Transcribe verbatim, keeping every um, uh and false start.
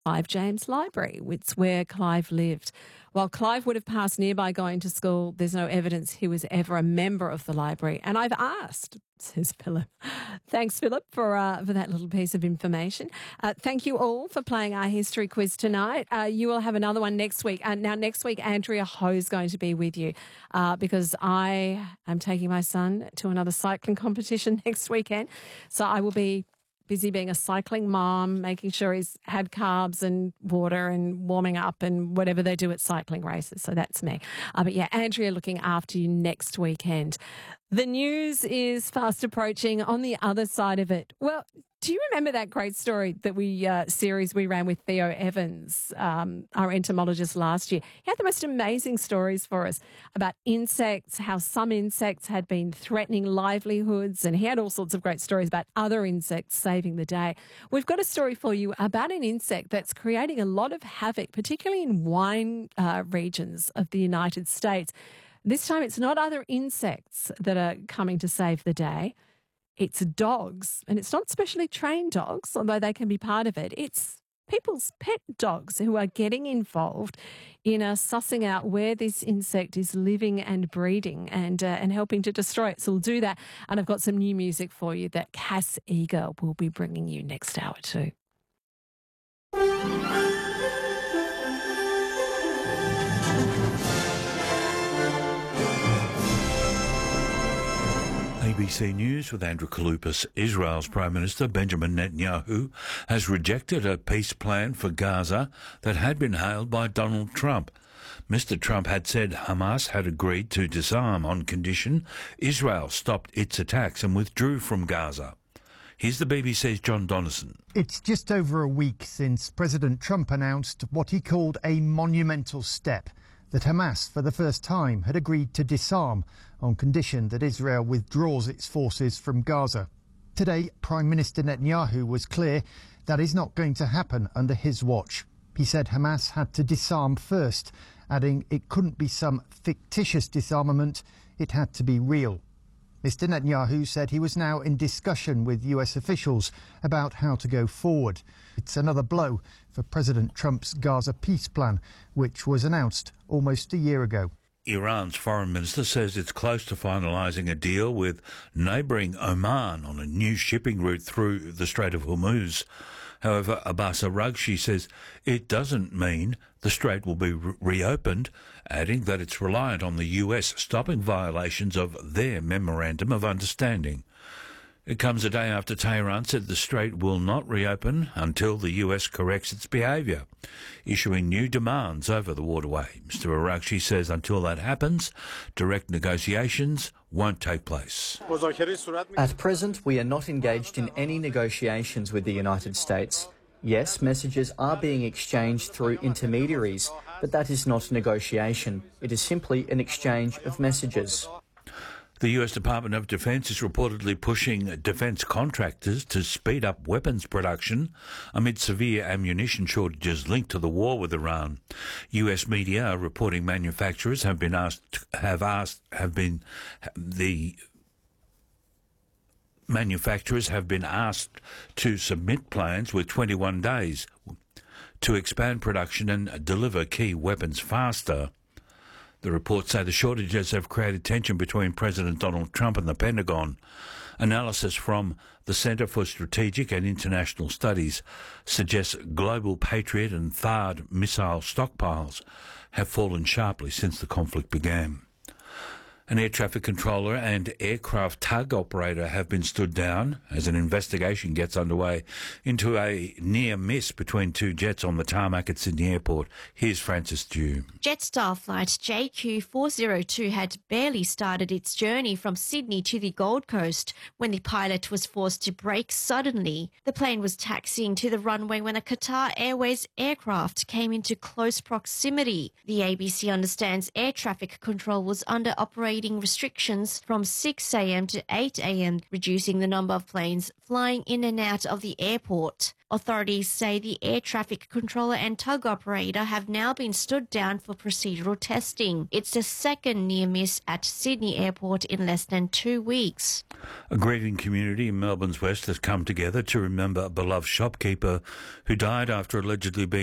Clive James Library. It's where Clive lived. While Clive would have passed nearby going to school, there's no evidence he was ever a member of the library. And I've asked, says Philip. Thanks, Philip, for uh, for that little piece of information. Uh, thank you all for playing our history quiz tonight. Uh, you will have another one next week. Uh, now, next week, Andrea Ho is going to be with you uh, because I am taking my son to another cycling competition next weekend. So I will be busy being a cycling mom, making sure he's had carbs and water and warming up and whatever they do at cycling races. So that's me. Uh, but yeah, Andrea looking after you next weekend. The news is fast approaching. On the other side of it, well, do you remember that great story that we uh, series we ran with Theo Evans, um, our entomologist last year? He had the most amazing stories for us about insects, how some insects had been threatening livelihoods, and he had all sorts of great stories about other insects saving the day. We've got a story for you about an insect that's creating a lot of havoc, particularly in wine uh, regions of the United States. This time it's not other insects that are coming to save the day. It's dogs, and it's not specially trained dogs, although they can be part of it. It's people's pet dogs who are getting involved in uh, sussing out where this insect is living and breeding and uh, and helping to destroy it. So we'll do that. And I've got some new music for you that Cass Eager will be bringing you next hour too. A B C News with Andrew Kaloupas. Israel's Prime Minister Benjamin Netanyahu has rejected a peace plan for Gaza that had been hailed by Donald Trump. Mister Trump had said Hamas had agreed to disarm on condition Israel stopped its attacks and withdrew from Gaza. Here's the B B C's John Donnison. It's just over a week since President Trump announced what he called a monumental step, that Hamas, for the first time, had agreed to disarm on condition that Israel withdraws its forces from Gaza. Today, Prime Minister Netanyahu was clear that is not going to happen under his watch. He said Hamas had to disarm first, adding it couldn't be some fictitious disarmament, it had to be real. Mister Netanyahu said he was now in discussion with U S officials about how to go forward. It's another blow for President Trump's Gaza peace plan, which was announced almost a year ago. Iran's foreign minister says it's close to finalising a deal with neighbouring Oman on a new shipping route through the Strait of Hormuz. However, Abbas Araghchi says it doesn't mean the strait will be re- reopened, adding that it's reliant on the U S stopping violations of their Memorandum of Understanding. It comes a day after Tehran said the strait will not reopen until the U S corrects its behaviour, issuing new demands over the waterway. Mister Araghchi says until that happens, direct negotiations won't take place. At present, we are not engaged in any negotiations with the United States. Yes, messages are being exchanged through intermediaries, but that is not negotiation. It is simply an exchange of messages. The U S Department of Defense is reportedly pushing defense contractors to speed up weapons production amid severe ammunition shortages linked to the war with Iran. U S media are reporting manufacturers have been asked, have asked, have been, the manufacturers have been asked to submit plans with twenty-one days to expand production and deliver key weapons faster. The reports say the shortages have created tension between President Donald Trump and the Pentagon. Analysis from the Centre for Strategic and International Studies suggests global Patriot and THAAD missile stockpiles have fallen sharply since the conflict began. An air traffic controller and aircraft tug operator have been stood down as an investigation gets underway into a near miss between two jets on the tarmac at Sydney Airport. Here's Francis Dew. Jetstar flight J Q four oh two had barely started its journey from Sydney to the Gold Coast when the pilot was forced to brake suddenly. The plane was taxiing to the runway when a Qatar Airways aircraft came into close proximity. The A B C understands air traffic control was under operating upgrading restrictions from six a.m. to eight a.m., reducing the number of planes flying in and out of the airport. Authorities say the air traffic controller and tug operator have now been stood down for procedural testing. It's the second near miss at Sydney Airport in less than two weeks. A grieving community in Melbourne's west has come together to remember a beloved shopkeeper who died after allegedly being